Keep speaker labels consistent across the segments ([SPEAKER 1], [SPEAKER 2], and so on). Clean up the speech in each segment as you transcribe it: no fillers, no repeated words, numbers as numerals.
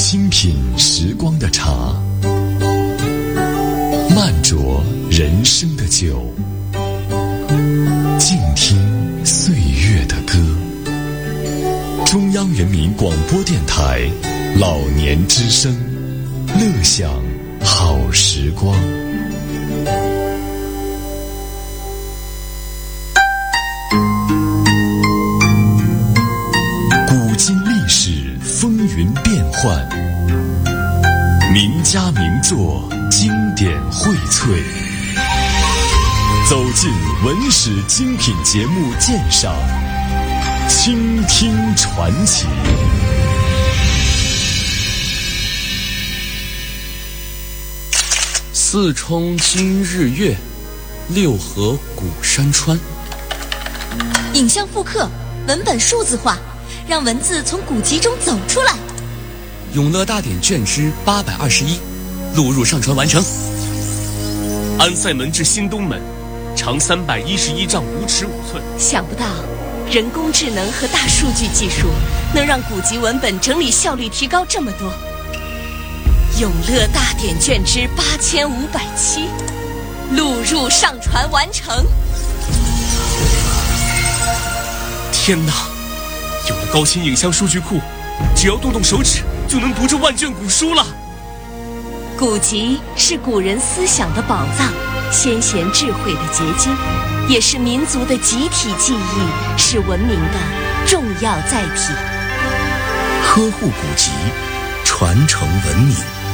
[SPEAKER 1] 清品时光的茶，慢酌人生的酒，静听岁月的歌。中央人民广播电台老年之声，乐享好时光。古今历史风云变幻，名家名作经典荟萃，走进文史精品节目鉴赏，倾听传奇。
[SPEAKER 2] 四冲今日月，六合古山川。
[SPEAKER 3] 影像复刻，文本数字化，让文字从古籍中走出来。
[SPEAKER 2] 永乐大典卷之821，录入上传完成。安塞门至新东门，长311丈5尺5寸。
[SPEAKER 3] 想不到人工智能和大数据技术能让古籍文本整理效率提高这么多。永乐大典卷之8507，录入上传完成。
[SPEAKER 2] 天哪，有了高清影像数据库，只要动动手指就能读这万卷古书了。
[SPEAKER 3] 古籍是古人思想的宝藏，先贤智慧的结晶，也是民族的集体记忆，是文明的重要载体。
[SPEAKER 1] 呵护古籍，传承文明。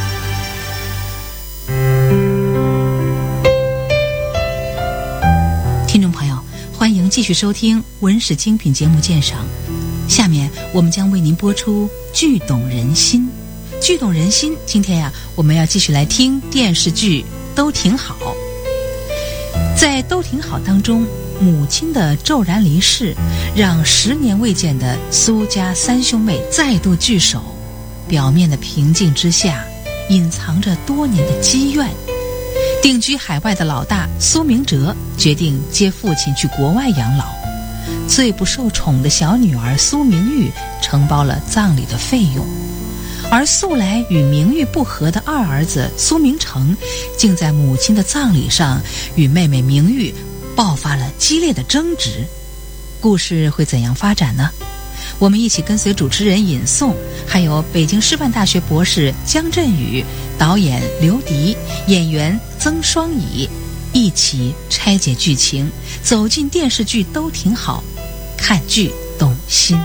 [SPEAKER 4] 听众朋友，欢迎继续收听文史精品节目鉴赏。下面我们将为您播出剧懂人心。剧懂人心，今天我们要继续来听电视剧都挺好。在都挺好当中，母亲的骤然离世让10年未见的苏家三兄妹再度聚首，表面的平静之下隐藏着多年的积怨。定居海外的老大苏明哲决定接父亲去国外养老，最不受宠的小女儿苏明玉承包了葬礼的费用，而素来与明玉不和的二儿子苏明成竟在母亲的葬礼上与妹妹明玉爆发了激烈的争执。故事会怎样发展呢？我们一起跟随主持人尹颂，还有北京师范大学博士姜振宇，导演刘迪，演员曾双乙，一起拆解剧情，走进电视剧都挺好，看剧动心。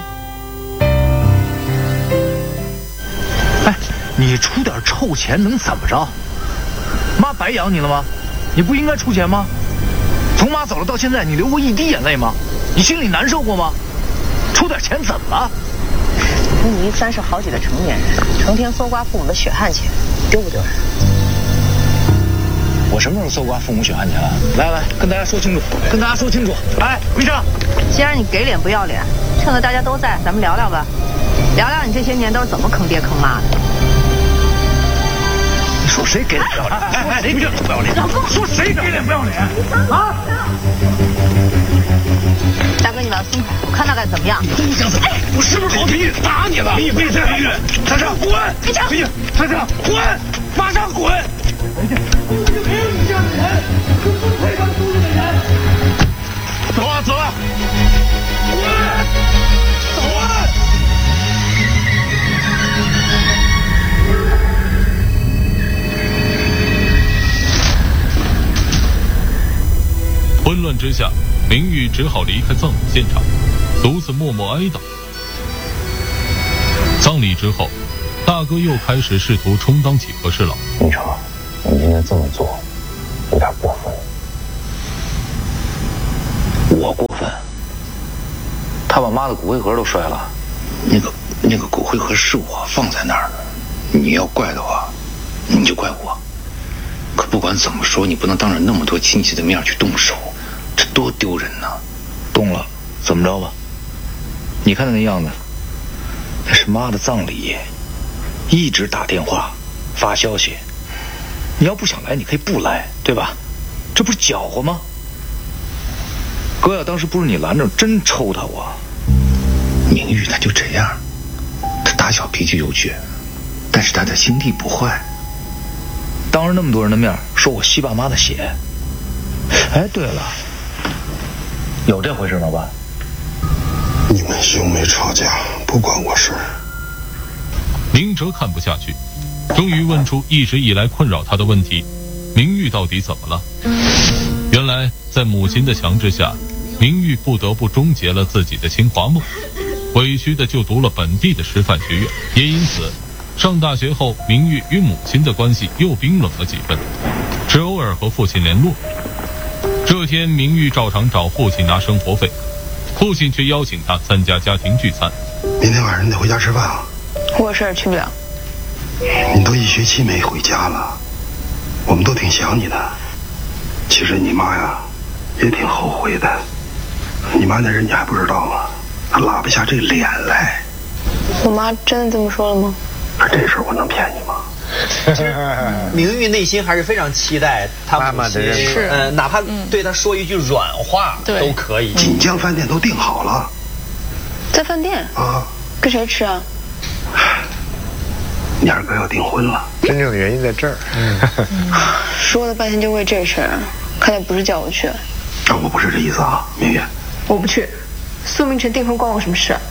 [SPEAKER 5] 哎，你出点臭钱能怎么着？妈白养你了吗？你不应该出钱吗？从妈走了到现在，你流过一滴眼泪吗？你心里难受过吗？出点钱怎么了？
[SPEAKER 6] 你30好几的成年人，成天搜刮父母的血汗钱，丢不丢人？
[SPEAKER 5] 我什么时候搜刮父母血汗钱了？来，跟大家说清楚，跟大家说清楚。哎，明生，
[SPEAKER 6] 既然你给脸不要脸，趁着大家都在，咱们聊聊吧，聊聊你这些年都是怎么坑爹坑妈的。
[SPEAKER 5] 你说谁给脸不要脸？谁给脸不要脸？说谁给脸不要脸？啊！
[SPEAKER 6] 大哥，你把他松开，我看他该怎么样。
[SPEAKER 5] 都想怎么样？我是不是好脾气打你了？你闭嘴！站上滚！站上滚！马上滚！没有你这样的人，就不配当书记的人。走啊！滚！走啊！
[SPEAKER 7] 混乱之下，明玉只好离开葬礼现场，独自默默哀悼。葬礼之后，大哥又开始试图充当起和事佬。
[SPEAKER 8] 明成，你今天这么做有点过分。
[SPEAKER 5] 我过分？他把妈的骨灰盒都摔了。那个骨灰盒是我放在那儿的，你要怪的话，你就怪我。可不管怎么说，你不能当着那么多亲戚的面去动手，这多丢人呐！动了，怎么着吧？你看他那样子，那是妈的葬礼，一直打电话发消息。你要不想来，你可以不来，对吧？这不是搅和吗？哥呀，当时不是你拦着，真抽他我。明玉他就这样，他打小脾气就倔， 但是他的心地不坏，当着那么多人的面说我吸爸妈的血。哎，对了，有这回事吗，爸？
[SPEAKER 9] 你们兄妹吵架不关我事。
[SPEAKER 7] 明哲看不下去，终于问出一直以来困扰他的问题：明玉到底怎么了？原来在母亲的强制下，明玉不得不终结了自己的清华梦，委屈的就读了本地的师范学院。也因此，上大学后，明玉与母亲的关系又冰冷了几分，只偶尔和父亲联络。这天，明玉照常找父亲拿生活费，父亲却邀请他参加家庭聚餐。
[SPEAKER 9] 明天晚上你得回家吃饭啊。
[SPEAKER 6] 我有事儿去不了。
[SPEAKER 9] 你都1学期没回家了，我们都挺想你的。其实你妈呀，也挺后悔的。你妈那人你还不知道吗？她拉不下这脸来。
[SPEAKER 6] 我妈真的这么说了吗？
[SPEAKER 9] 可这事儿我能骗你吗？
[SPEAKER 10] 明玉内心还是非常期待他
[SPEAKER 11] 妈妈的认可，
[SPEAKER 10] 哪怕对他说一句软话都可以。
[SPEAKER 9] 锦江饭店都订好了，
[SPEAKER 6] 在饭店
[SPEAKER 9] 啊？
[SPEAKER 6] 跟谁吃啊？
[SPEAKER 9] 你二哥要订婚了，
[SPEAKER 11] 真正的原因在这儿。
[SPEAKER 6] 说了半天就为这事儿，看来不是叫我去。
[SPEAKER 9] 我不是这意思啊，明月。
[SPEAKER 6] 我不去，苏明成订婚关我什么事？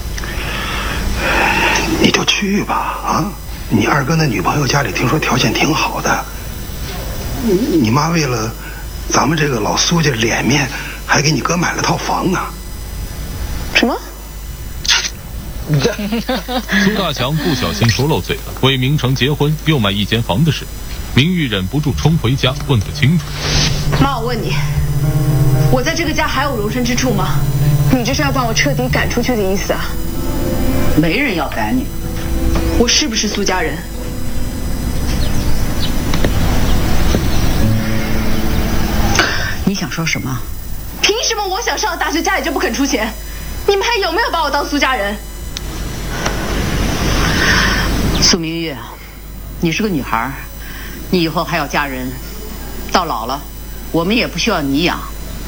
[SPEAKER 9] 你就去吧啊！你二哥那女朋友家里听说条件挺好的，你妈为了咱们这个老苏家脸面，还给你哥买了套房呢。
[SPEAKER 6] 什么？
[SPEAKER 7] 苏大强不小心说漏嘴了，为明成结婚又买1间房的事，明玉忍不住冲回家问个清楚。
[SPEAKER 6] 妈，我问你，我在这个家还有容身之处吗？你这是要把我彻底赶出去的意思啊？
[SPEAKER 12] 没人要赶你。
[SPEAKER 6] 我是不是苏家人？
[SPEAKER 12] 你想说什么？
[SPEAKER 6] 凭什么我想上了大学家里就不肯出钱？你们还有没有把我当苏家人？
[SPEAKER 12] 苏明玉，你是个女孩，你以后还要嫁人，到老了我们也不需要你养。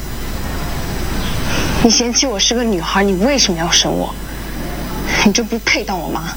[SPEAKER 6] 你嫌弃我是个女孩，你为什么要生我？你就不配当我妈？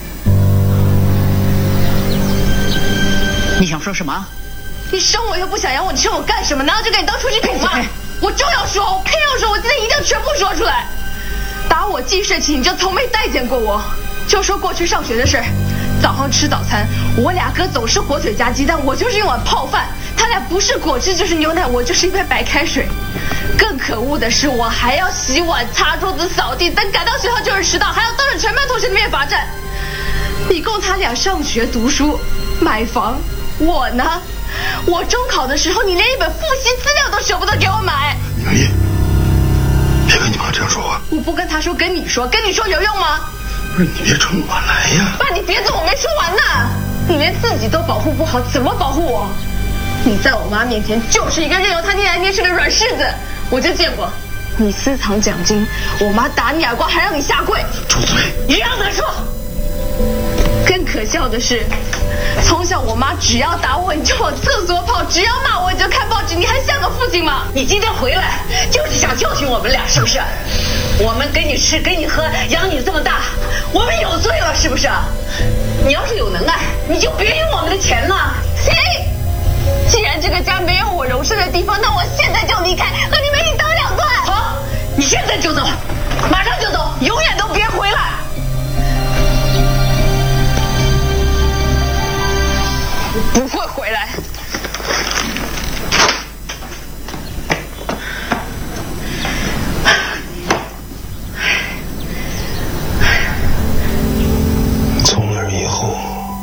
[SPEAKER 12] 你想说什么？
[SPEAKER 6] 你生我又不想养我，你生我干什么？难道就给你当出气筒吗？我就要说，我偏要说，我今天一定要全部说出来。打我记事起，你就从没待见过我。就说过去上学的事儿，早上吃早餐，我俩哥总是火腿加鸡蛋，我就是一碗泡饭。他俩不是果汁就是牛奶，我就是一杯白开水。更可恶的是，我还要洗碗、擦桌子、扫地，等赶到学校就是迟到，还要当着全班同学的面罚站。你供他俩上学读书、买房，我呢？我中考的时候，你连一本复习资料都舍不得给我买。
[SPEAKER 9] 明玉，别跟你妈这样说话。
[SPEAKER 6] 我不跟她说，跟你说有用吗？
[SPEAKER 9] 不是，你别冲我来呀！
[SPEAKER 6] 爸，你别动，我没说完呢。你连自己都保护不好，怎么保护我？你在我妈面前就是一个任由她捏来捏去的软柿子。我就见过，你私藏奖金，我妈打你耳光还让你下跪。
[SPEAKER 9] 住嘴！
[SPEAKER 6] 你让她说。更可笑的是，从小我妈只要打我你就往厕所跑，只要骂我你就看报纸，你还像个父亲吗？
[SPEAKER 12] 你今天回来就是想教训我们俩是不是？我们给你吃给你喝养你这么大，我们有罪了是不是？你要是有能耐，你就别用我们的钱了。
[SPEAKER 6] 行，既然这个家没有我容身的地方，那我现在就离开，和你们一刀两断。
[SPEAKER 12] 好，你现在就走，马上就走，永远都别回来。
[SPEAKER 6] 不会回来。
[SPEAKER 9] 从那以后，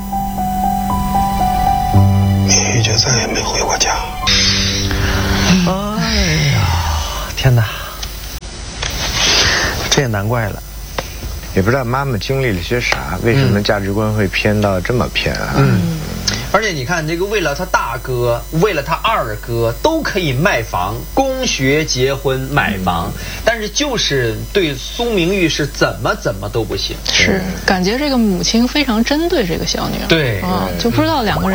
[SPEAKER 9] 明玉就再也没回过家。
[SPEAKER 11] 哎呀，天哪，这也难怪了。也不知道妈妈经历了些啥，为什么价值观会偏到这么偏啊？
[SPEAKER 10] 而且你看，这个为了他大哥，为了他二哥，都可以卖房、供学、结婚、买房，但是就是对苏明玉是怎么都不行。
[SPEAKER 13] 是，感觉这个母亲非常针对这个小女儿。
[SPEAKER 10] 对
[SPEAKER 13] 啊，就不知道两个人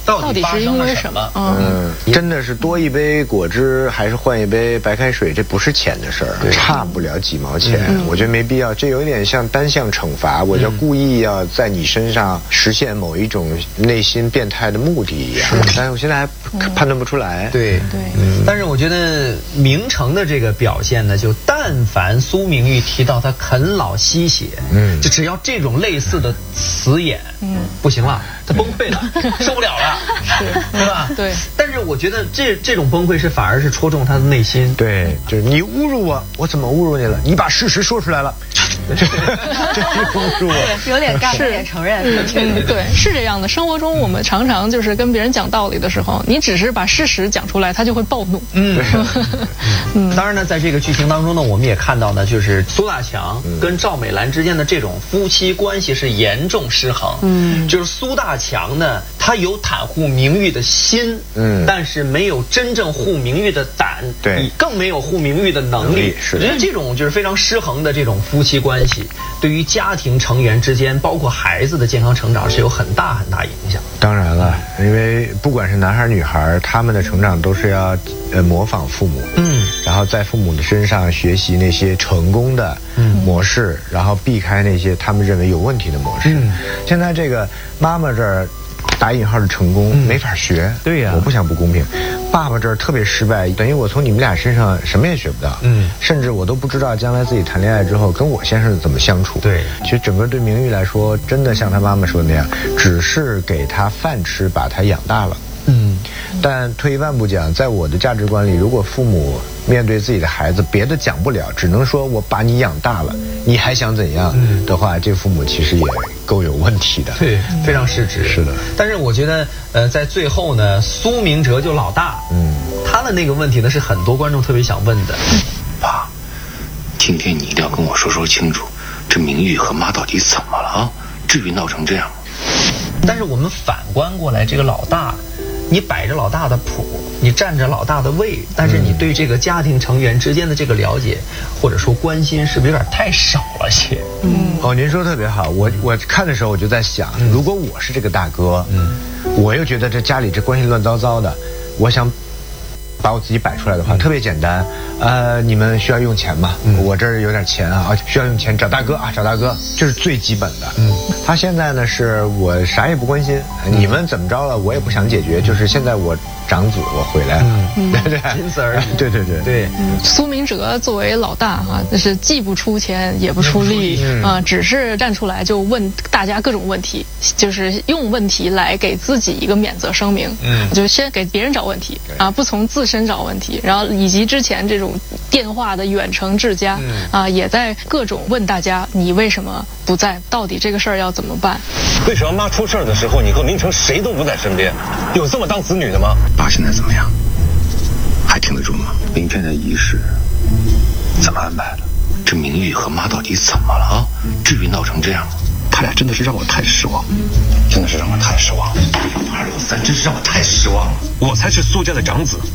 [SPEAKER 10] 到底是因为什么？
[SPEAKER 11] 真的是多一杯果汁还是换一杯白开水，这不是钱的事儿，差不了几毛钱。我觉得没必要，这有点像单向惩罚，我就故意要在你身上实现某一种内心变态的目的一样。但是我现在还判断不出来。
[SPEAKER 10] 对。但是我觉得明成的这个表现呢，就但凡苏明玉提到他啃老吸血，就只要这种类似的词眼，不行了，他崩溃了，受不了了，对吧？
[SPEAKER 13] 对。
[SPEAKER 10] 但是我觉得这种崩溃是反而是戳中他的内心。
[SPEAKER 11] 对，就是你侮辱我，我怎么侮辱你了？你把事实说出来了，这侮辱我，
[SPEAKER 14] 有点尬，有点承认。
[SPEAKER 13] 对，是这样的。生活中我们常常就是跟别人讲道理的时候，你只是把事实讲出来，他就会暴怒。
[SPEAKER 10] 当然呢，在这个剧情当中呢，我们也看到呢，就是苏大强跟赵美兰之间的这种夫妻关系是严重失衡。就是苏大强呢，他有袒护名誉的心，但是没有真正护名誉的胆，
[SPEAKER 11] 对，
[SPEAKER 10] 更没有护名誉的能力。我觉得这种就是非常失衡的这种夫妻关系，对于家庭成员之间，包括孩子的健康成长是有很大影响。
[SPEAKER 11] 当然了，因为不管是男孩女孩，他们的成长都是要模仿父母，然后在父母的身上学习那些成功的模式，然后避开那些他们认为有问题的模式。现在这个妈妈这儿打引号的成功没法学，
[SPEAKER 10] 对呀，
[SPEAKER 11] 我不想不公平。爸爸这儿特别失败，等于我从你们俩身上什么也学不到，甚至我都不知道将来自己谈恋爱之后跟我先生怎么相处。
[SPEAKER 10] 对，
[SPEAKER 11] 其实整个对明玉来说，真的像他妈妈说的那样，只是给他饭吃，把他养大了。但退一万步讲，在我的价值观里，如果父母面对自己的孩子，别的讲不了，只能说我把你养大了，你还想怎样的话，这父母其实也够有问题的。
[SPEAKER 10] 对，非常失职。
[SPEAKER 11] 是的。
[SPEAKER 10] 但是我觉得，在最后呢，苏明哲就老大，他的那个问题呢，是很多观众特别想问的。
[SPEAKER 5] 爸，今天你一定要跟我说清楚，这明玉和妈到底怎么了啊？至于闹成这样吗？
[SPEAKER 10] 但是我们反观过来，这个老大，你摆着老大的谱，你站着老大的位，但是你对这个家庭成员之间的这个了解或者说关心，是不是有点太少了些？
[SPEAKER 11] 您说特别好。我看的时候我就在想，如果我是这个大哥，我又觉得这家里这关系乱糟糟的，我想把我自己摆出来的话，特别简单。你们需要用钱吗？我这儿有点钱啊，需要用钱找大哥啊，找大哥，这是最基本的。他现在呢是我啥也不关心，你们怎么着了我也不想解决，就是现在我长子我回来了，对对，
[SPEAKER 10] 仅此而已。
[SPEAKER 11] 对。
[SPEAKER 13] 苏明哲作为老大就是既不出钱也不出力只是站出来就问大家各种问题，就是用问题来给自己一个免责声明。就先给别人找问题不从自身找问题，然后以及之前这种电话的远程治家也在各种问大家你为什么不在，到底这个事儿要怎么办？
[SPEAKER 15] 为什么妈出事儿的时候你和明成谁都不在身边？有这么当子女的吗？
[SPEAKER 5] 爸现在怎么样？还挺得住吗？明天的仪式怎么安排的？这明玉和妈到底怎么了啊？至于闹成这样吗？他俩真的是让我太失望，真的是让我太失望。263真是让我太失望了。
[SPEAKER 15] 我才是苏家的长子。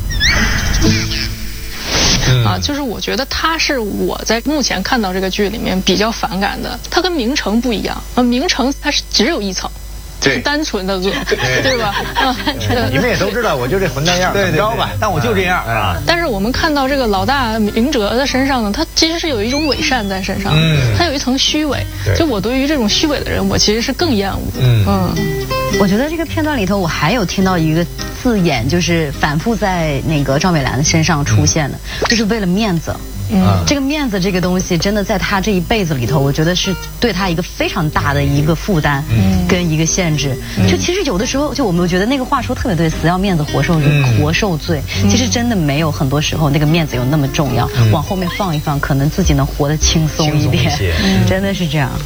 [SPEAKER 13] 就是我觉得他是我在目前看到这个剧里面比较反感的。他跟明成不一样，明成他是只有一层，是单纯的恶，对吧？
[SPEAKER 11] 你们也都知道，我就这混蛋样，
[SPEAKER 10] 对，知道吧？但我就这样啊。
[SPEAKER 13] 但是我们看到这个老大明哲的身上呢，他其实是有一种伪善在身上，他有一层虚伪。就我对于这种虚伪的人，我其实是更厌恶。
[SPEAKER 14] 我觉得这个片段里头，我还有听到一个字眼，就是反复在那个赵美兰身上出现的，就是为了面子。这个面子这个东西，真的在他这一辈子里头，我觉得是对他一个非常大的一个负担，跟一个限制。就其实有的时候，就我们觉得那个话说特别对，死要面子活受罪。其实真的没有很多时候那个面子有那么重要，往后面放一放，可能自己能活得轻松一点。真的是这样。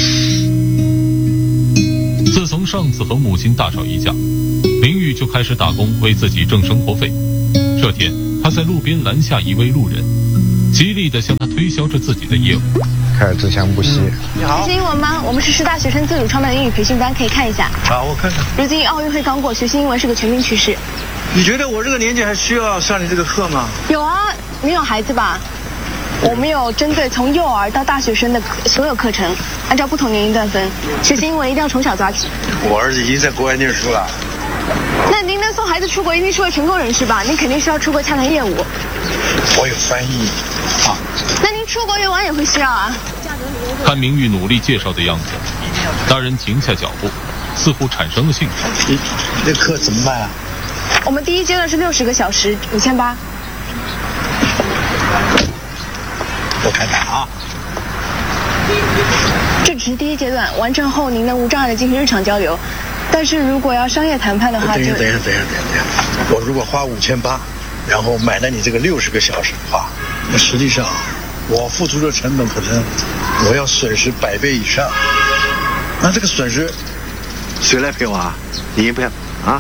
[SPEAKER 7] 自从上次和母亲大吵一架，明玉就开始打工为自己挣生活费。这天，他在路边拦下一位路人，极力地向他推销着自己的业务，
[SPEAKER 11] 开始自强不息。
[SPEAKER 6] 你好，学习英文吗？我们是师大学生自主创办的英语培训班，可以看一下。
[SPEAKER 9] 好，我看看。
[SPEAKER 6] 如今奥运会刚过，学习英文是个全民趋势。
[SPEAKER 9] 你觉得我这个年纪还需要上你这个课吗？
[SPEAKER 6] 有啊，你有孩子吧？我们有针对从幼儿到大学生的所有课程，按照不同年龄段分。学习英文一定要从小抓起。
[SPEAKER 9] 我儿子已经在国外念书了，
[SPEAKER 6] 那您能送孩子出国，一定是位成功人士吧？您肯定是要出国洽谈业务。
[SPEAKER 9] 我有翻译啊。
[SPEAKER 6] 那您出国游玩也会需要啊？
[SPEAKER 7] 看明玉努力介绍的样子，大人停下脚步，似乎产生了兴趣。
[SPEAKER 9] 那课怎么办啊？
[SPEAKER 6] 我们第一阶段是60个小时，5800。
[SPEAKER 9] 我看看啊。
[SPEAKER 6] 这只是第一阶段，完成后您能无障碍的进行日常交流。但是如果要商业谈判的话，
[SPEAKER 9] 等一下，我如果花5800，然后买了你这个60个小时的话，那实际上我付出的成本可能我要损失100倍以上。那这个损失谁来赔我啊？你赔啊？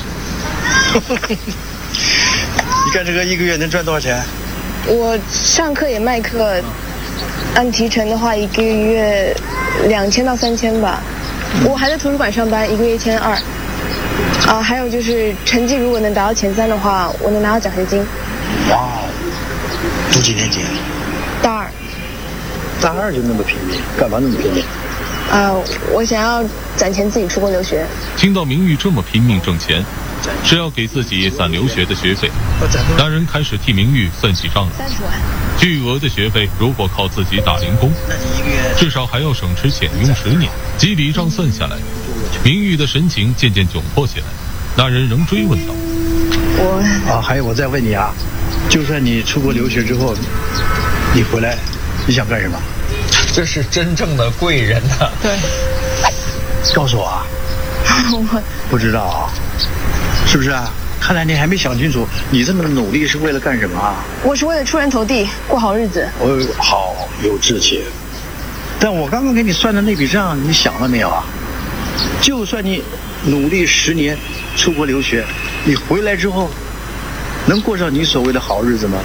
[SPEAKER 9] 你干这个1个月能赚多少钱？
[SPEAKER 6] 我上课也卖课，按提成的话1个月2000到3000吧。我还在图书馆上班，1个月1200。还有就是成绩如果能达到前3的话，我能拿到奖学金。
[SPEAKER 9] 哇，读几年级？
[SPEAKER 6] 大2。
[SPEAKER 9] 大2就那么拼命，干嘛那么拼命？
[SPEAKER 6] 我想要攒钱自己出国留学。
[SPEAKER 7] 听到明玉这么拼命挣钱，是要给自己攒留学的学费。大人开始替明玉算起账来。
[SPEAKER 6] 30万。
[SPEAKER 7] 巨额的学费如果靠自己打零工，至少还要省吃俭用10年。几笔账算下来，明玉的神情渐渐窘迫起来。大人仍追问道：
[SPEAKER 9] 还有我再问你啊，就算你出国留学之后，你回来，你想干什么？
[SPEAKER 10] 这是真正的贵人呐。
[SPEAKER 6] 对。
[SPEAKER 9] 告诉我啊。
[SPEAKER 6] 我
[SPEAKER 9] 不知道啊，是不是啊？看来你还没想清楚，你这么努力是为了干什么啊？
[SPEAKER 6] 我是为了出人头地，过好日子。
[SPEAKER 9] 好有志气。但我刚刚给你算的那笔账，你想了没有啊？就算你努力10年出国留学，你回来之后，能过上你所谓的好日子吗？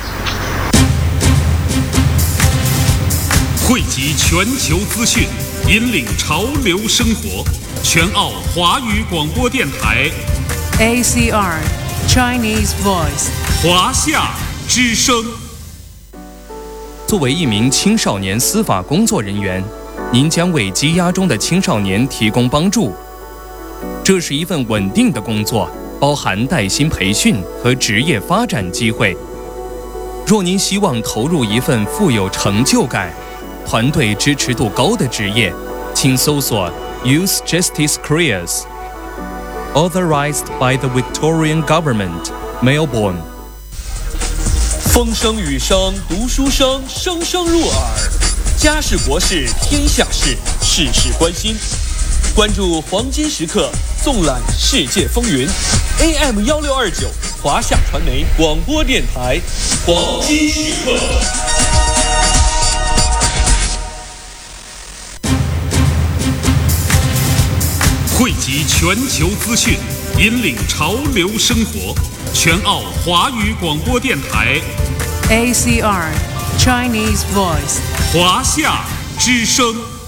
[SPEAKER 16] 汇集全球资讯，引领潮流生活。全澳华语广播电台
[SPEAKER 17] ACR Chinese Voice
[SPEAKER 16] 华夏之声。
[SPEAKER 2] 作为一名青少年司法工作人员，您将为羁押中的青少年提供帮助。这是一份稳定的工作，包含带薪培训和职业发展机会。若您希望投入一份富有成就感、团队支持度高的职业，请搜索 Youth Justice Careers, authorized by the Victorian Government, Melbourne.
[SPEAKER 18] 风声雨声读书声，声声入耳。家事国事天下事，事事关心。关注黄金时刻，纵览世界风云。AM 1629，华夏传媒广播电台，黄金时刻。汇集全球资讯，引领潮流生活。全澳华语广播电台
[SPEAKER 17] ACR Chinese Voice
[SPEAKER 16] 华夏之声。